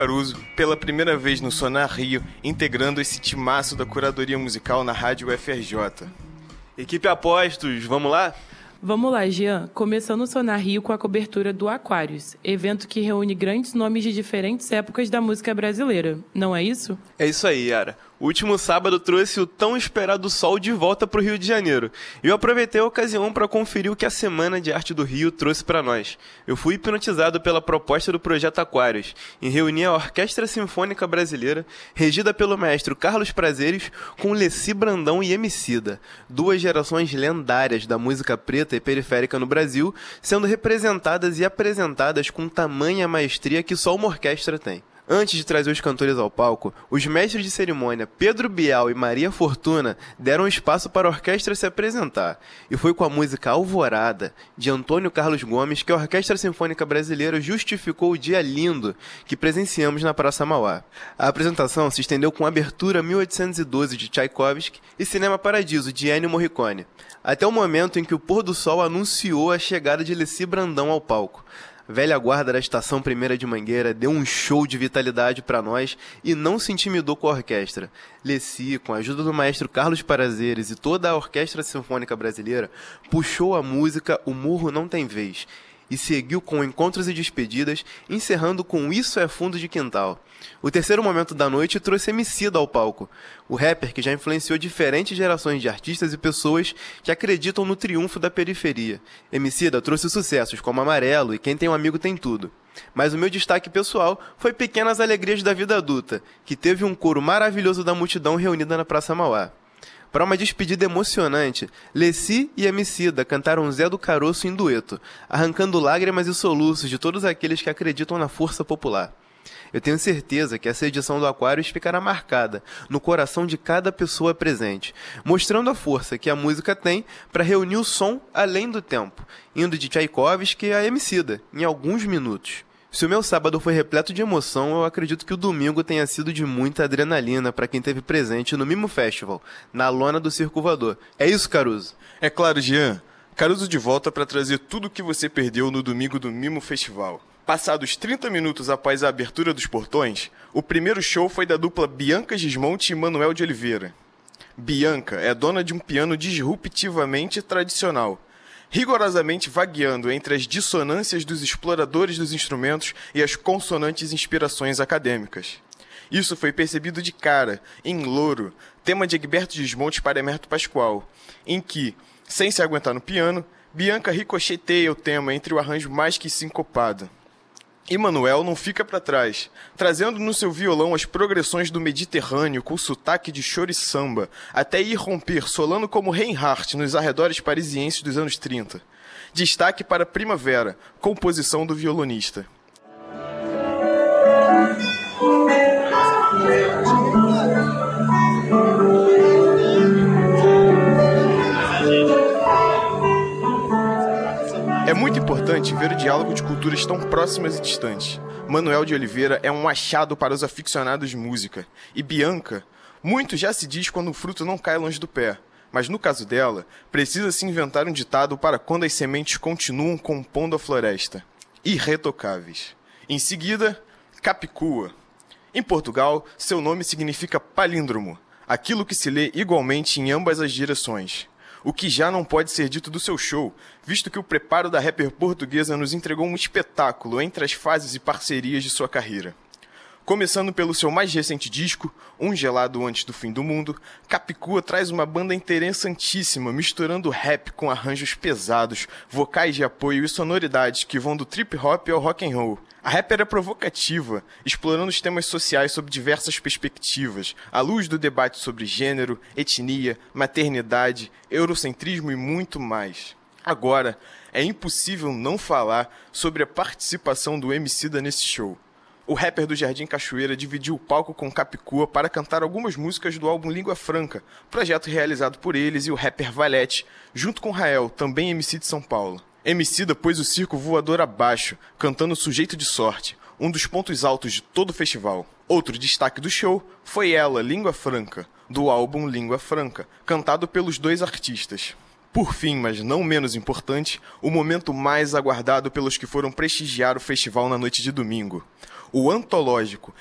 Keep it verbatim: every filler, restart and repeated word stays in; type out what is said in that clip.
Caruso, pela primeira vez no Sonar Rio, integrando esse timaço da curadoria musical na Rádio U F R J. Equipe Apostos, vamos lá? Vamos lá, Jean. Começando o Sonar Rio com a cobertura do Aquários, evento que reúne grandes nomes de diferentes épocas da música brasileira. Não é isso? É isso aí, Yara. O último sábado trouxe o tão esperado sol de volta para o Rio de Janeiro. E eu aproveitei a ocasião para conferir o que a Semana de Arte do Rio trouxe para nós. Eu fui hipnotizado pela proposta do Projeto Aquários, em reunir a Orquestra Sinfônica Brasileira, regida pelo maestro Carlos Prazeres, com Leci Brandão e Emicida, duas gerações lendárias da música preta e periférica no Brasil, sendo representadas e apresentadas com tamanha maestria que só uma orquestra tem. Antes de trazer os cantores ao palco, os mestres de cerimônia Pedro Bial e Maria Fortuna deram espaço para a orquestra se apresentar. E foi com a música Alvorada, de Antônio Carlos Gomes, que a Orquestra Sinfônica Brasileira justificou o dia lindo que presenciamos na Praça Mauá. A apresentação se estendeu com Abertura mil oitocentos e doze, de Tchaikovsky, e Cinema Paradiso, de Ennio Morricone, até o momento em que o pôr do sol anunciou a chegada de Leci Brandão ao palco. Velha guarda da Estação Primeira de Mangueira deu um show de vitalidade para nós e não se intimidou com a orquestra. Leci, com a ajuda do maestro Carlos Prazeres e toda a Orquestra Sinfônica Brasileira, puxou a música O Murro Não Tem Vez e seguiu com encontros e despedidas, encerrando com Isso é Fundo de Quintal. O terceiro momento da noite trouxe Emicida ao palco, o rapper que já influenciou diferentes gerações de artistas e pessoas que acreditam no triunfo da periferia. Emicida trouxe sucessos como Amarelo e Quem Tem um Amigo Tem Tudo. Mas o meu destaque pessoal foi Pequenas Alegrias da Vida Adulta, que teve um coro maravilhoso da multidão reunida na Praça Mauá. Para uma despedida emocionante, Leci e Emicida cantaram Zé do Caroço em dueto, arrancando lágrimas e soluços de todos aqueles que acreditam na força popular. Eu tenho certeza que essa edição do Aquários ficará marcada no coração de cada pessoa presente, mostrando a força que a música tem para reunir o som além do tempo, indo de Tchaikovsky a Emicida, em alguns minutos. Se o meu sábado foi repleto de emoção, eu acredito que o domingo tenha sido de muita adrenalina para quem esteve presente no Mimo Festival, na lona do Circo Voador. É isso, Caruso? É claro, Jean. Caruso de volta para trazer tudo o que você perdeu no domingo do Mimo Festival. Passados trinta minutos após a abertura dos portões, o primeiro show foi da dupla Bianca Gismonti e Manuel de Oliveira. Bianca é dona de um piano disruptivamente tradicional, rigorosamente vagueando entre as dissonâncias dos exploradores dos instrumentos e as consonantes inspirações acadêmicas. Isso foi percebido de cara, em Louro, tema de Egberto Gismonti para Emerto Pascoal, em que, sem se aguentar no piano, Bianca ricocheteia o tema entre o arranjo mais que sincopado. E Manuel não fica para trás, trazendo no seu violão as progressões do Mediterrâneo com sotaque de choro e samba, até ir romper solando como Reinhardt nos arredores parisienses dos anos trinta. Destaque para Primavera, composição do violonista. É muito importante ver o diálogo de culturas tão próximas e distantes. Manuel de Oliveira é um achado para os aficionados de música. E Bianca, muito já se diz quando o fruto não cai longe do pé. Mas no caso dela, precisa-se inventar um ditado para quando as sementes continuam compondo a floresta. Irretocáveis. Em seguida, Capicua. Em Portugal, seu nome significa palíndromo, aquilo que se lê igualmente em ambas as direções. O que já não pode ser dito do seu show, visto que o preparo da rapper portuguesa nos entregou um espetáculo entre as fases e parcerias de sua carreira. Começando pelo seu mais recente disco, Um Gelado Antes do Fim do Mundo, Capicua traz uma banda interessantíssima, misturando rap com arranjos pesados, vocais de apoio e sonoridades que vão do trip-hop ao rock and roll. A rapper é provocativa, explorando os temas sociais sob diversas perspectivas, à luz do debate sobre gênero, etnia, maternidade, eurocentrismo e muito mais. Agora, é impossível não falar sobre a participação do Emicida nesse show. O rapper do Jardim Cachoeira dividiu o palco com Capicua para cantar algumas músicas do álbum Língua Franca, projeto realizado por eles e o rapper Valete, junto com Rael, também M C de São Paulo. Emicida pôs o circo voador abaixo, cantando Sujeito de Sorte, um dos pontos altos de todo o festival. Outro destaque do show foi ela, Língua Franca, do álbum Língua Franca, cantado pelos dois artistas. Por fim, mas não menos importante, o momento mais aguardado pelos que foram prestigiar o festival na noite de domingo. o antológico,